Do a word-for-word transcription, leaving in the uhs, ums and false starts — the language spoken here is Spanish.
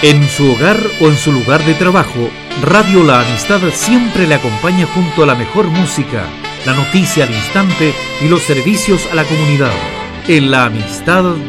En su hogar o en su lugar de trabajo, Radio La Amistad siempre le acompaña junto a la mejor música, la noticia al instante y los servicios a la comunidad. En La Amistad